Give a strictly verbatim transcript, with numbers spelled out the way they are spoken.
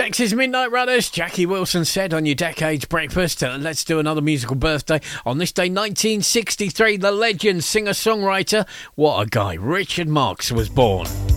Dexys Midnight Runners, Jackie Wilson said on your Decades Breakfast. Uh, let's do another musical birthday. On this day, nineteen sixty-three, the legend, singer-songwriter, what a guy, Richard Marx was born.